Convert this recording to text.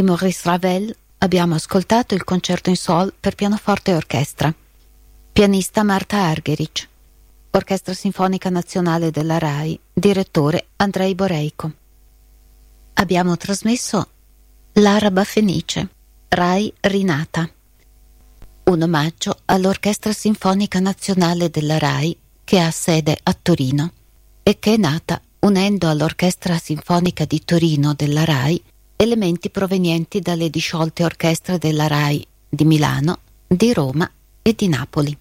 Di Maurice Ravel abbiamo ascoltato il concerto in sol per pianoforte e orchestra. Pianista Marta Argerich. Orchestra Sinfonica Nazionale della RAI, direttore Andrei Boreico. Abbiamo trasmesso L'Araba Fenice, RAI Rinata. Un omaggio all'Orchestra Sinfonica Nazionale della RAI, che ha sede a Torino e che è nata unendo all'Orchestra Sinfonica di Torino della RAI elementi provenienti dalle disciolte orchestre della RAI di Milano, di Roma e di Napoli.